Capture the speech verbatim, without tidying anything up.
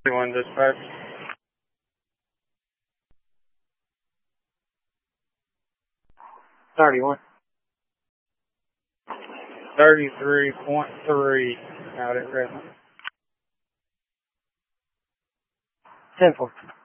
One dispatch. Thirty-one. Thirty-three point three out at Redmond. Ten four.